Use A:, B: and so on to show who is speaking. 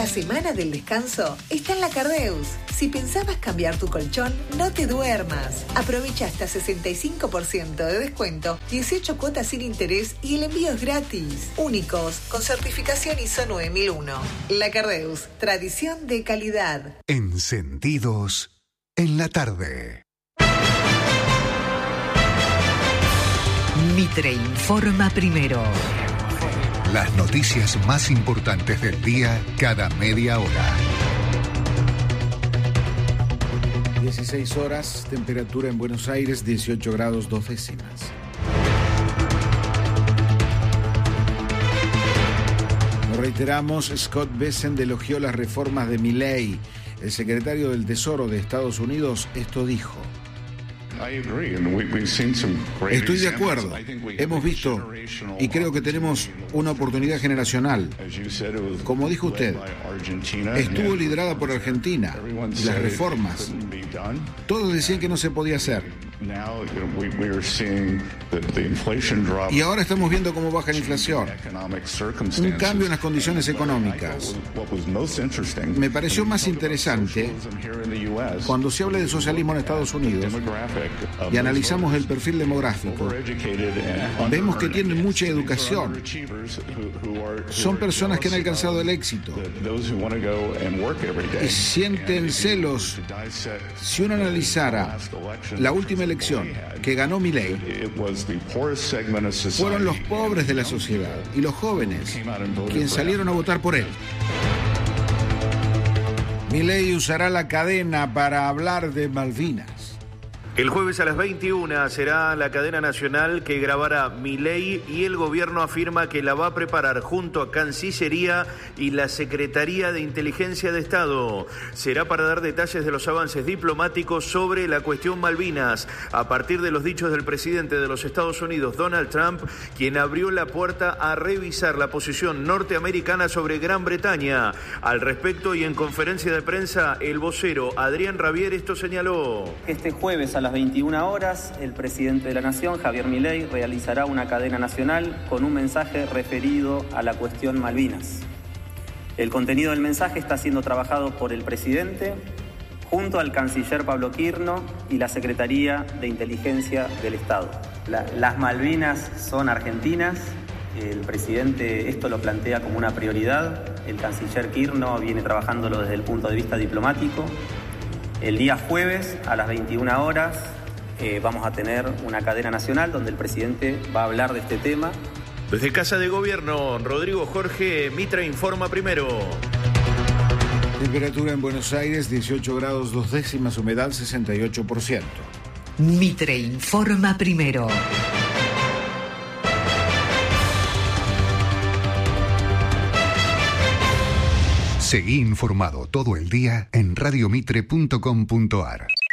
A: La semana del descanso está en la Cardeus. Si pensabas cambiar tu colchón, no te duermas. Aprovecha hasta 65% de descuento, 18 cuotas sin interés y el envío es gratis. Únicos, con certificación ISO 9001. La Cardeus, tradición de calidad.
B: Encendidos en la tarde.
C: Mitre informa primero.
B: Las noticias más importantes del día cada media hora.
D: 16 horas, temperatura en Buenos Aires, 18 grados 2 décimas. Lo reiteramos, Scott Bessent elogió las reformas de Milei. El secretario del Tesoro de Estados Unidos esto dijo. Estoy de acuerdo. Hemos visto y creo que tenemos una oportunidad generacional. Como dijo usted, estuvo liderada por Argentina y las reformas. Todos decían que no se podía hacer. Y ahora estamos viendo cómo baja la inflación. Un cambio en las condiciones económicas. Me pareció más interesante cuando se habla de socialismo en Estados Unidos y analizamos el perfil demográfico. Vemos que tienen mucha educación. Son personas que han alcanzado el éxito y sienten celos. Si uno analizara la última elección que ganó Milei, fueron los pobres de la sociedad y los jóvenes quienes salieron a votar por él. Milei usará la cadena para hablar de Malvinas.
E: El jueves a las 21 será la cadena nacional que grabará Milei y el gobierno afirma que la va a preparar junto a Cancillería y la Secretaría de Inteligencia de Estado. Será para dar detalles de los avances diplomáticos sobre la cuestión Malvinas, a partir de los dichos del presidente de los Estados Unidos, Donald Trump, quien abrió la puerta a revisar la posición norteamericana sobre Gran Bretaña. Al respecto y en conferencia de prensa, el vocero Adrián Rabier esto señaló.
F: Este jueves a las 21 horas, el presidente de la Nación, Javier Milei, realizará una cadena nacional con un mensaje referido a la cuestión Malvinas. El contenido del mensaje está siendo trabajado por el presidente junto al canciller Pablo Quirno y la Secretaría de Inteligencia del Estado. Las Malvinas son argentinas. El presidente esto lo plantea como una prioridad. El canciller Quirno viene trabajándolo desde el punto de vista diplomático. El día jueves a las 21 horas vamos a tener una cadena nacional donde el presidente va a hablar de este tema.
E: Desde Casa de Gobierno, Rodrigo Jorge, Mitre informa primero.
D: Temperatura en Buenos Aires, 18 grados 2 décimas, humedad 68%.
C: Mitre informa primero.
B: Seguí informado todo el día en radiomitre.com.ar.